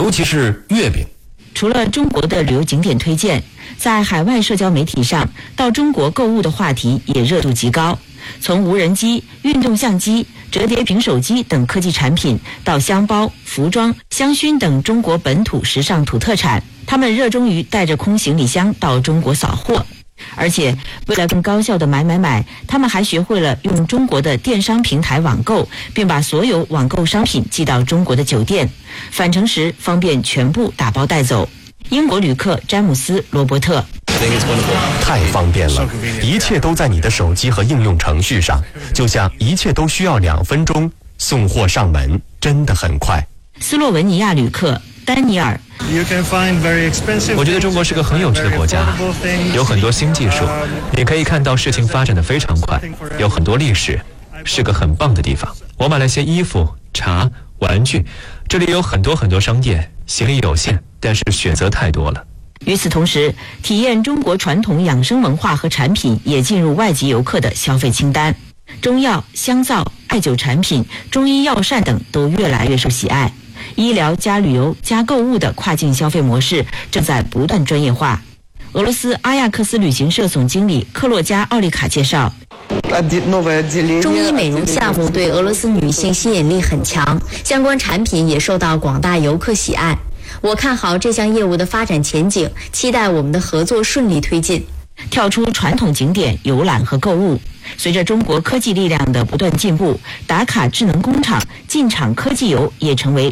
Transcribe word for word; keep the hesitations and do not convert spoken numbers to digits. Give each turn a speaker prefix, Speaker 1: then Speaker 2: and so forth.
Speaker 1: 尤其是月饼。
Speaker 2: 除了中国的旅游景点推荐，在海外社交媒体上，到中国购物的话题也热度极高。从无人机、运动相机、折叠屏手机等科技产品，到香包、服装、香薰等中国本土时尚土特产，他们热衷于带着空行李箱到中国扫货。而且为了更高效的买买买，他们还学会了用中国的电商平台网购，并把所有网购商品寄到中国的酒店，返程时方便全部打包带走。英国旅客詹姆斯·罗伯特，
Speaker 3: 太方便了，一切都在你的手机和应用程序上，就像一切都需要两分钟，送货上门真的很快。
Speaker 2: 斯洛文尼亚旅客丹尼尔，
Speaker 4: 我觉得中国是个很有趣的国家，有很多新技术，你可以看到事情发展得非常快，有很多历史，是个很棒的地方。我买了些衣服、茶、玩具，这里有很多很多商店，行李有限，但是选择太多了。
Speaker 2: 与此同时，体验中国传统养生文化和产品也进入外籍游客的消费清单。中药、香皂、艾灸产品、中医药膳等都越来越受喜爱。医疗加旅游加购物的跨境消费模式正在不断专业化。俄罗斯阿亚克斯旅行社总经理克洛加奥利卡介绍，
Speaker 5: 中医美容项目对俄罗斯女性吸引力很强，相关产品也受到广大游客喜爱。我看好这项业务的发展前景，期待我们的合作顺利推进。
Speaker 2: 跳出传统景点游览和购物，随着中国科技力量的不断进步，打卡智能工厂、进场科技游也成为